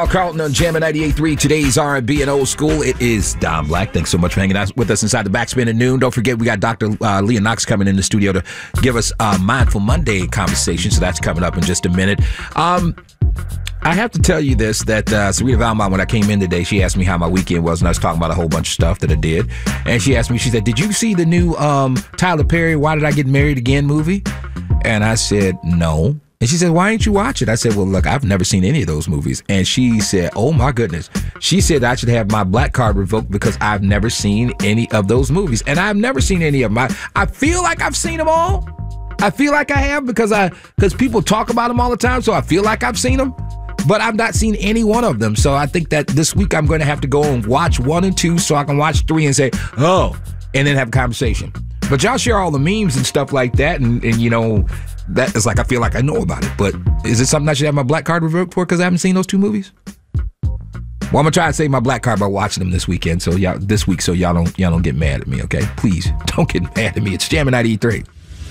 Carlton on Jammin' 98.3. Today's R&B and old school. It is Don Black. Thanks so much for hanging out with us inside the Backspin at noon. Don't forget, we got Dr. Leah Knox coming in the studio to give us a Mindful Monday conversation. So that's coming up in just a minute. I have to tell you this, that Sarita Valmont, when I came in today, she asked me how my weekend was, and I was talking about a whole bunch of stuff that I did. And she asked me, she said, did you see the new Tyler Perry, Why Did I Get Married Again movie? And I said, no. And she said, why ain't you watch it? I said, well, look, I've never seen any of those movies. And she said, oh, my goodness. She said I should have my black card revoked because I've never seen any of those movies. And I've never seen any of them. I feel like I've seen them all. I feel like I have because people talk about them all the time. So I feel like I've seen them. But I've not seen any one of them. So I think that this week I'm going to have to go and watch 1 and 2 so I can watch 3 and say, oh, and then have a conversation. But y'all share all the memes and stuff like that. And you know, that is like, I feel like I know about it. But is it something I should have my black card revoked for because I haven't seen those 2 movies? Well, I'm going to try to save my black card by watching them this weekend. So y'all don't get mad at me, okay? Please don't get mad at me. It's Jammin' 98.3.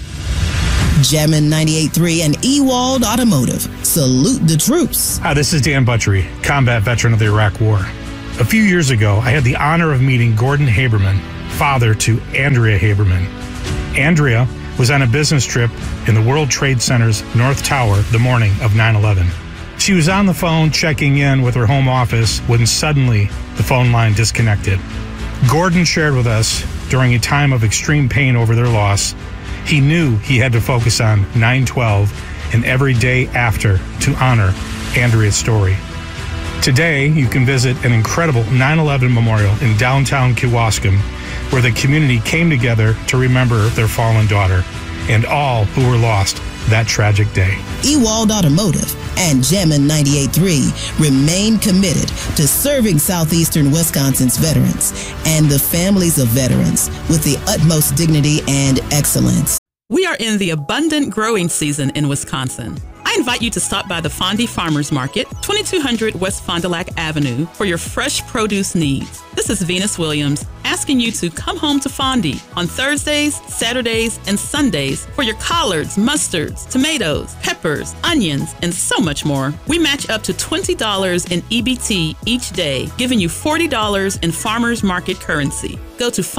Jammin' 98.3 and Ewald Automotive. Salute the troops. Hi, this is Dan Butchery, combat veteran of the Iraq War. A few years ago, I had the honor of meeting Gordon Haberman, father to Andrea Haberman. Andrea was on a business trip in the World Trade Center's North Tower the morning of 9/11. She was on the phone checking in with her home office when suddenly the phone line disconnected. Gordon shared with us during a time of extreme pain over their loss, he knew he had to focus on 9/12 and every day after to honor Andrea's story. Today, you can visit an incredible 9/11 memorial in downtown Kewaskum, where the community came together to remember their fallen daughter and all who were lost that tragic day. Ewald Automotive and Jammin' 98.3 remain committed to serving southeastern Wisconsin's veterans and the families of veterans with the utmost dignity and excellence. We are in the abundant growing season in Wisconsin. I invite you to stop by the Fondy Farmers Market, 2200 West Fond du Lac Avenue, for your fresh produce needs. This is Venus Williams asking you to come home to Fondy on Thursdays, Saturdays, and Sundays for your collards, mustards, tomatoes, peppers, onions, and so much more. We match up to $20 in EBT each day, giving you $40 in farmers market currency. Go to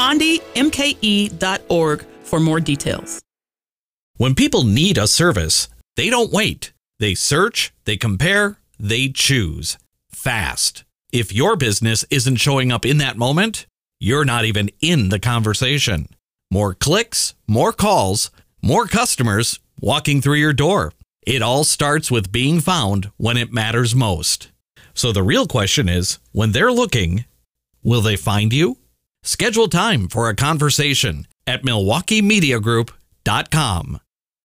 fondymke.org for more details. When people need a service, they don't wait. They search, they compare, they choose. Fast. If your business isn't showing up in that moment, you're not even in the conversation. More clicks, more calls, more customers walking through your door. It all starts with being found when it matters most. So the real question is, when they're looking, will they find you? Schedule time for a conversation at MilwaukeeMediaGroup.com.